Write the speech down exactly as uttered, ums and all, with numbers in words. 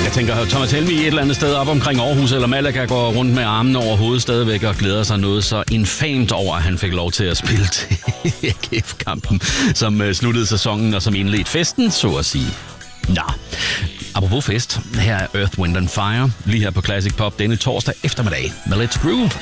Jeg tænker, at Thomas Helmig et eller andet sted op omkring Aarhus eller Malaga går rundt med armene over hovedet stadigvæk og glæder sig noget så infamt over, at han fik lov til at spille til A G F-kampen, som sluttede sæsonen og som indledte festen, så at sige. Nå, apropos fest, her er Earth, Wind and Fire, lige her på Classic Pop denne torsdag eftermiddag med Let's Groove.